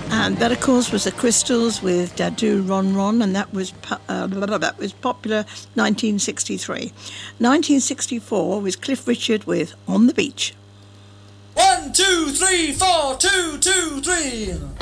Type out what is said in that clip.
And that, of course, was the Crystals with Dadu Ron Ron, and that was popular 1963. 1964 was Cliff Richard with On the Beach. 1, 2, 3, 4, 2, 2, 3.